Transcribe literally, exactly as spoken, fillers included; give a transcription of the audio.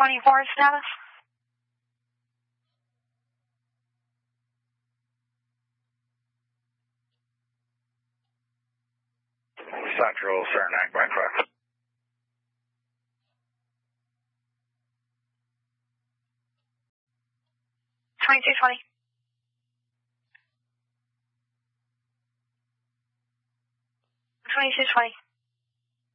twenty-four status. Central, Saranac, by truck. twenty-two twenty. twenty-two twenty.